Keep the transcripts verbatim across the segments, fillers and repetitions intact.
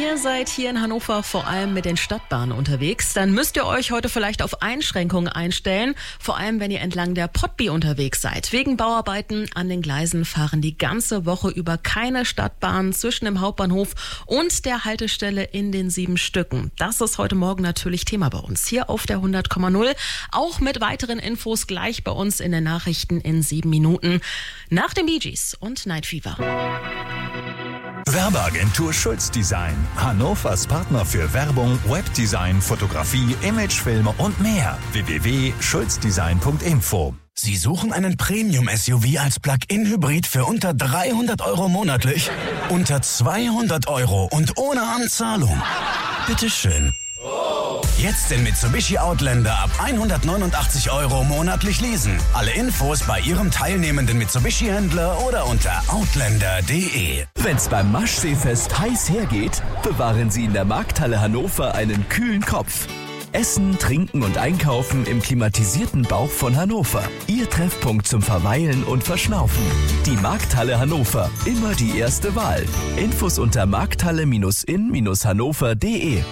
Ihr seid hier in Hannover vor allem mit den Stadtbahnen unterwegs, dann müsst ihr euch heute vielleicht auf Einschränkungen einstellen, vor allem wenn ihr entlang der Potby unterwegs seid. Wegen Bauarbeiten an den Gleisen fahren die ganze Woche über keine Stadtbahnen zwischen dem Hauptbahnhof und der Haltestelle in den sieben Stücken. Das ist heute Morgen natürlich Thema bei uns hier auf der hundert Komma null. Auch mit weiteren Infos gleich bei uns in den Nachrichten in sieben Minuten. Nach den Bee Gees und Night Fever. Werbeagentur Schulz Design. Hannovers Partner für Werbung, Webdesign, Fotografie, Imagefilme und mehr. w w w punkt schulz design punkt info. Sie suchen einen Premium-S U V als Plug-in-Hybrid für unter dreihundert Euro monatlich? Unter zweihundert Euro und ohne Anzahlung? Bitteschön. Jetzt den Mitsubishi Outlander ab hundertneunundachtzig Euro monatlich leasen. Alle Infos bei Ihrem teilnehmenden Mitsubishi-Händler oder unter outlander punkt de. Wenn's beim Maschseefest heiß hergeht, bewahren Sie in der Markthalle Hannover einen kühlen Kopf. Essen, Trinken und Einkaufen im klimatisierten Bauch von Hannover. Ihr Treffpunkt zum Verweilen und Verschnaufen. Die Markthalle Hannover. Immer die erste Wahl. Infos unter markthalle-in-hannover punkt de.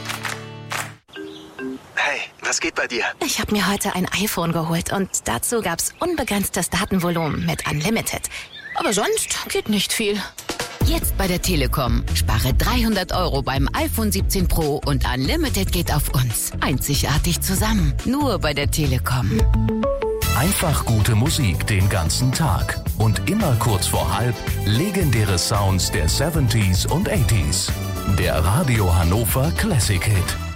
Hey, was geht bei dir? Ich habe mir heute ein iPhone geholt und dazu gab's unbegrenztes Datenvolumen mit Unlimited. Aber sonst geht nicht viel. Jetzt bei der Telekom. Spare dreihundert Euro beim iPhone siebzehn Pro und Unlimited geht auf uns. Einzigartig zusammen. Nur bei der Telekom. Einfach gute Musik den ganzen Tag. Und immer kurz vor halb legendäre Sounds der siebziger und achtziger. Der Radio Hannover Classic Hit.